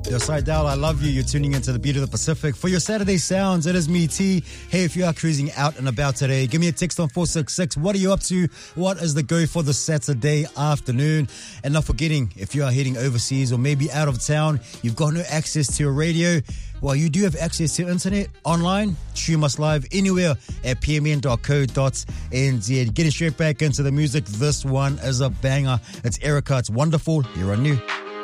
Yo, Seidel, I love you. You're tuning into the Beat of the Pacific. For your Saturday sounds, it is me, T. Hey, if you are cruising out and about today, give me a text on 466. What are you up to? What is the go for the Saturday afternoon? And not forgetting, if you are heading overseas or maybe out of town, you've got no access to your radio. Well, you do have access to internet, online, stream us live anywhere at pmn.co.nz. Getting straight back into the music, this one is a banger. It's Erica, it's Wonderful, here on New.